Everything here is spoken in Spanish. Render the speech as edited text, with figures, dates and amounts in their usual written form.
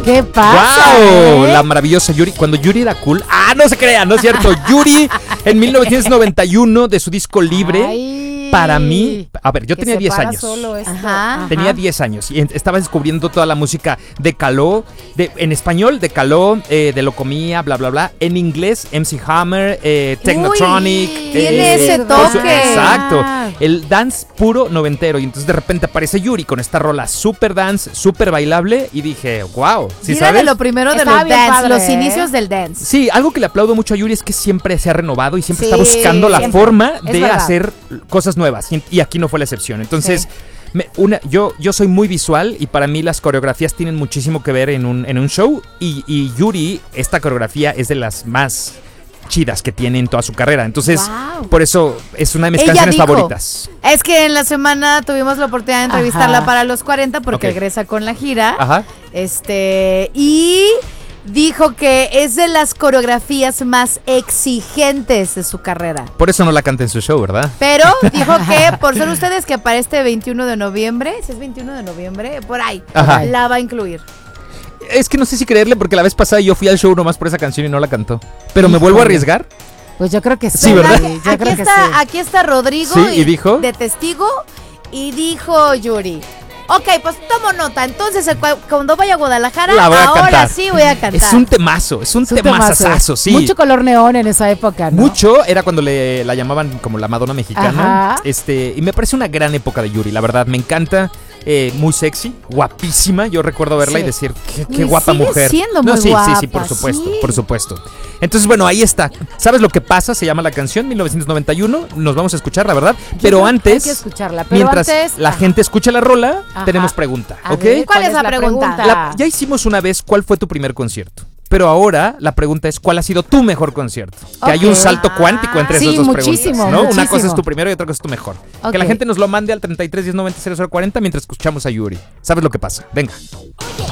¿Qué pasa? ¡Wow! La maravillosa Yuri. Cuando Yuri era cool. ¡Ah, no se crean! No es cierto. Yuri en 1991 de su disco Libre. Ay, Para mí, a ver, yo que tenía se 10 para años. solo esto. Ajá. Tenía 10 años y estaba descubriendo toda la música de Caló, en español de Caló, de Locomía, bla, bla, bla. En inglés, MC Hammer, Technotronic. tiene ese toque. Exacto. El dance puro noventero. Y entonces de repente aparece Yuri con esta rola super dance, super bailable. Y dije, wow, ¿sí Mira sabes? de lo primero de Estaba los bien dance, padre, los ¿eh? inicios del dance. Sí, algo que le aplaudo mucho a Yuri es que siempre se ha renovado y siempre Sí, está buscando la siempre. forma Es de verdad. hacer cosas nuevas. Y aquí no fue la excepción. Entonces, yo soy muy visual y para mí las coreografías tienen muchísimo que ver en un show. Y Yuri, esta coreografía es de las más chidas que tiene en toda su carrera. Entonces, Wow. por eso es una de mis Ella canciones dijo, favoritas. Es que en la semana tuvimos la oportunidad de entrevistarla Ajá. para los 40 porque Ok. regresa con la gira. Ajá. Y dijo que es de las coreografías más exigentes de su carrera. Por eso no la canta en su show, ¿verdad? Pero dijo que por ser ustedes que para este 21 de noviembre, si es 21 de noviembre, por ahí, Ajá. la va a incluir. Es que no sé si creerle porque la vez pasada yo fui al show nomás por esa canción y no la cantó. Pero me vuelvo a Híjole. arriesgar. Pues yo creo que sí. Sí, ¿verdad? Yo Aquí creo que está, sí. aquí está Rodrigo Sí, ¿y dijo? de testigo y dijo Yuri. Ok, pues tomo nota. Entonces, cuando vaya a Guadalajara, La voy a ahora cantar. sí voy a cantar. Es un temazo, es un temazazazo, sí. Mucho color neón en esa época, ¿no? Mucho, era cuando la llamaban como la Madonna mexicana. Ajá. Y me parece una gran época de Yuri, la verdad, me encanta. Muy sexy, guapísima. Yo recuerdo verla y Sí. decir, qué Y guapa sigue mujer. siendo muy sí, guapa, sí, por supuesto, sí. por supuesto. Entonces, bueno, ahí está. ¿Sabes lo que pasa? Se llama la canción 1991. Nos vamos a escuchar, la verdad. Yo Pero creo que antes, hay que escucharla. Pero mientras antes, la ajá. gente escucha la rola, Ajá. tenemos pregunta, A ¿ok? ver, ¿Cuál es la pregunta? Ya hicimos una vez cuál fue tu primer concierto. Pero ahora la pregunta es ¿cuál ha sido tu mejor concierto? Que hay un Ok. salto cuántico entre Sí, esas dos muchísimo, preguntas, ¿no? Una muchísimo. cosa es tu primero y otra cosa es tu mejor. Que la Ok. gente nos lo mande al 33 10 90 0040 mientras escuchamos a Yuri. ¿Sabes lo que pasa? Venga. Oye,